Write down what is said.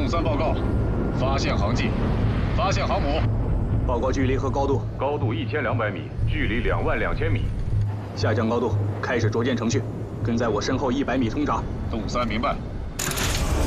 洞3报告，发现航迹，发现航母。 报告距离和高度。 高度1200米，距离22000米。 下降高度，开始着舰程序，跟在我身后100米通查。 洞3明白。